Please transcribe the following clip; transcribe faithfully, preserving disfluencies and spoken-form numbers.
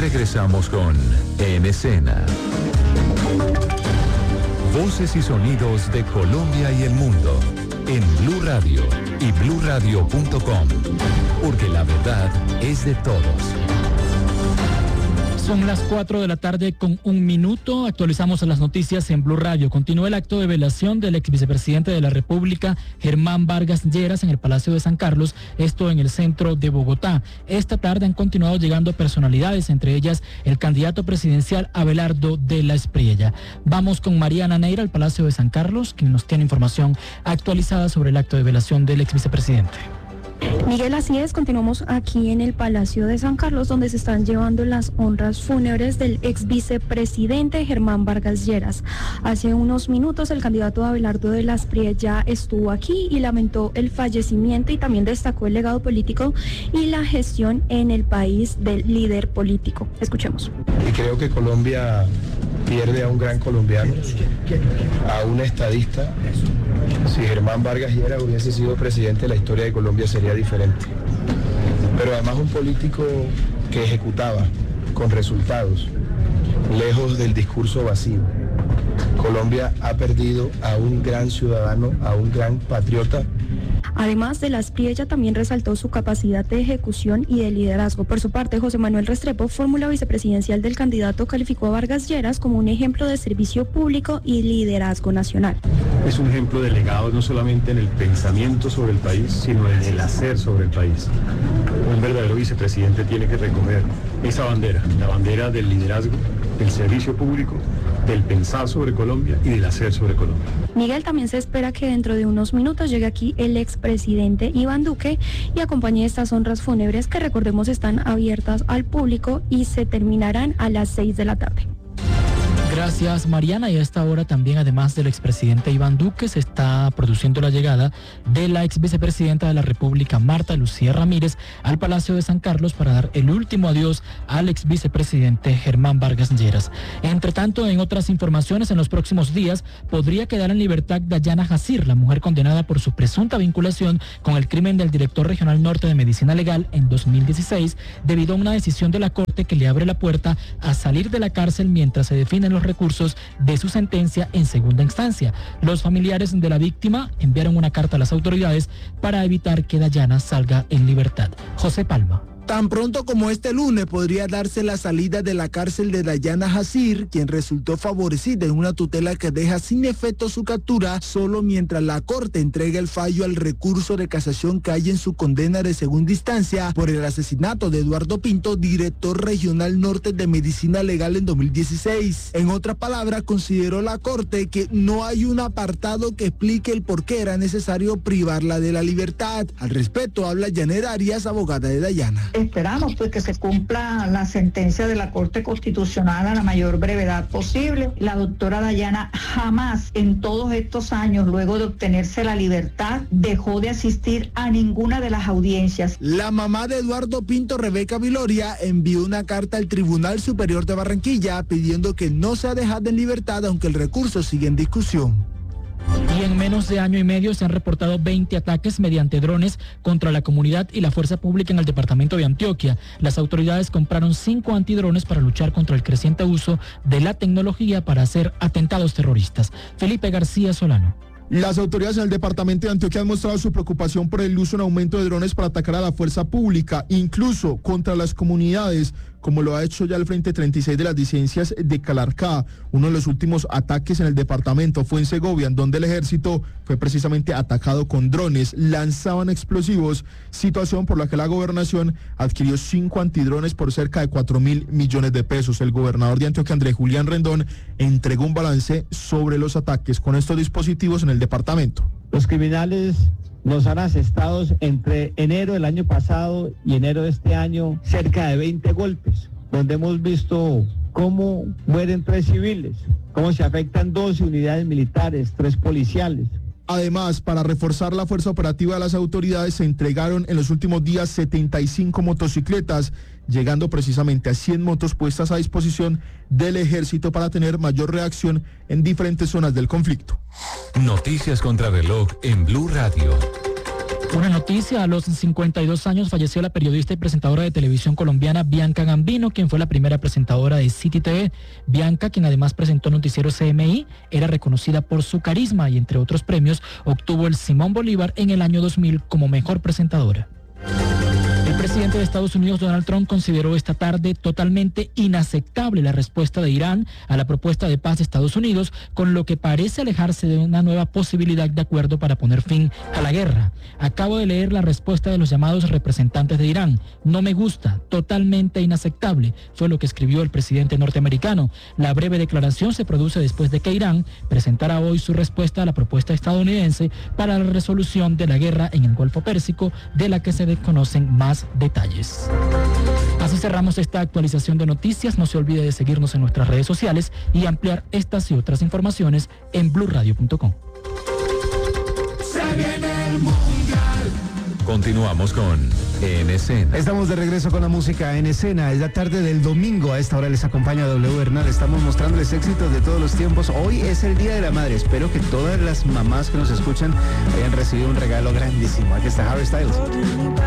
regresamos con En Escena. Voces y sonidos de Colombia y el mundo en Blue Radio y blue radio punto com, porque la verdad es de todos. Son las cuatro de la tarde con un minuto. Actualizamos las noticias en Blue Radio. Continúa el acto de velación del ex vicepresidente de la República, Germán Vargas Lleras, en el Palacio de San Carlos, esto en el centro de Bogotá. Esta tarde han continuado llegando personalidades, entre ellas el candidato presidencial Abelardo de la Espriella. Vamos con Mariana Neira al Palacio de San Carlos, quien nos tiene información actualizada sobre el acto de velación del ex vicepresidente. Miguel, así es, continuamos aquí en el Palacio de San Carlos, donde se están llevando las honras fúnebres del ex vicepresidente Germán Vargas Lleras. Hace unos minutos el candidato Abelardo de la Espriella estuvo aquí y lamentó el fallecimiento y también destacó el legado político y la gestión en el país del líder político. Escuchemos. Y creo que Colombia pierde a un gran colombiano, a un estadista. Si Germán Vargas Lleras hubiese sido presidente, la historia de Colombia sería diferente. Pero además un político que ejecutaba con resultados, lejos del discurso vacío. Colombia ha perdido a un gran ciudadano, a un gran patriota. Además de la Espriella, también resaltó su capacidad de ejecución y de liderazgo. Por su parte, José Manuel Restrepo, fórmula vicepresidencial del candidato, calificó a Vargas Lleras como un ejemplo de servicio público y liderazgo nacional. Es un ejemplo de legado no solamente en el pensamiento sobre el país, sino en el hacer sobre el país. Un verdadero vicepresidente tiene que recoger esa bandera, la bandera del liderazgo, del servicio público, del pensar sobre Colombia y del hacer sobre Colombia. Miguel, también se espera que dentro de unos minutos llegue aquí el expresidente Iván Duque y acompañe estas honras fúnebres que, recordemos, están abiertas al público y se terminarán a las seis de la tarde. Gracias, Mariana. Y a esta hora también, además del expresidente Iván Duque, se está produciendo la llegada de la ex vicepresidenta de la República, Marta Lucía Ramírez, al Palacio de San Carlos para dar el último adiós al ex vicepresidente Germán Vargas Lleras. Entre tanto, en otras informaciones, en los próximos días podría quedar en libertad Dayana Jacir, la mujer condenada por su presunta vinculación con el crimen del director regional norte de Medicina Legal en dos mil dieciséis, debido a una decisión de la Corte que le abre la puerta a salir de la cárcel mientras se definen los recursos de su sentencia en segunda instancia. Los familiares de la víctima enviaron una carta a las autoridades para evitar que Dayana salga en libertad. José Palma. Tan pronto como este lunes podría darse la salida de la cárcel de Dayana Jacir, quien resultó favorecida en una tutela que deja sin efecto su captura solo mientras la Corte entrega el fallo al recurso de casación que hay en su condena de segunda instancia por el asesinato de Eduardo Pinto, director regional norte de Medicina Legal en dos mil dieciséis. En otras palabras, consideró la Corte que no hay un apartado que explique el por qué era necesario privarla de la libertad. Al respecto habla Janet Arias, abogada de Dayana. Esperamos pues que se cumpla la sentencia de la Corte Constitucional a la mayor brevedad posible. La doctora Dayana jamás en todos estos años, luego de obtenerse la libertad, dejó de asistir a ninguna de las audiencias. La mamá de Eduardo Pinto, Rebeca Viloria, envió una carta al Tribunal Superior de Barranquilla pidiendo que no sea dejada en libertad aunque el recurso sigue en discusión. Y en menos de año y medio se han reportado veinte ataques mediante drones contra la comunidad y la fuerza pública en el departamento de Antioquia. Las autoridades compraron cinco antidrones para luchar contra el creciente uso de la tecnología para hacer atentados terroristas. Felipe García Solano. Las autoridades en el departamento de Antioquia han mostrado su preocupación por el uso en aumento de drones para atacar a la fuerza pública, incluso contra las comunidades, como lo ha hecho ya el Frente treinta y seis de las disidencias de Calarcá. Uno de los últimos ataques en el departamento fue en Segovia, en donde el ejército fue precisamente atacado con drones, lanzaban explosivos, situación por la que la gobernación adquirió cinco antidrones por cerca de cuatro mil millones de pesos. El gobernador de Antioquia, Andrés Julián Rendón, entregó un balance sobre los ataques con estos dispositivos en el departamento. Los criminales nos han asestado entre enero del año pasado y enero de este año cerca de veinte golpes, donde hemos visto cómo mueren tres civiles, cómo se afectan doce unidades militares, tres policiales. Además, para reforzar la fuerza operativa de las autoridades, se entregaron en los últimos días setenta y cinco motocicletas, llegando precisamente a cien motos puestas a disposición del ejército para tener mayor reacción en diferentes zonas del conflicto. Noticias contra reloj en Blue Radio. Una noticia, a los cincuenta y dos años falleció la periodista y presentadora de televisión colombiana Bianca Gambino, quien fue la primera presentadora de City T V. Bianca, quien además presentó Noticiero C M I, era reconocida por su carisma y, entre otros premios, obtuvo el Simón Bolívar en el año dos mil como mejor presentadora. El presidente de Estados Unidos, Donald Trump, consideró esta tarde totalmente inaceptable la respuesta de Irán a la propuesta de paz de Estados Unidos, con lo que parece alejarse de una nueva posibilidad de acuerdo para poner fin a la guerra. Acabo de leer la respuesta de los llamados representantes de Irán. No me gusta, totalmente inaceptable, fue lo que escribió el presidente norteamericano. La breve declaración se produce después de que Irán presentara hoy su respuesta a la propuesta estadounidense para la resolución de la guerra en el Golfo Pérsico, de la que se desconocen más detalles. Así cerramos esta actualización de noticias. No se olvide de seguirnos en nuestras redes sociales y ampliar estas y otras informaciones en blue radio punto com. Se viene el mundial. Continuamos con En Escena. Estamos de regreso con la música En Escena. Es la tarde del domingo. A esta hora les acompaña W Bernal. Estamos mostrándoles éxitos de todos los tiempos. Hoy es el Día de la Madre. Espero que todas las mamás que nos escuchan hayan recibido un regalo grandísimo. Aquí está Harry Styles.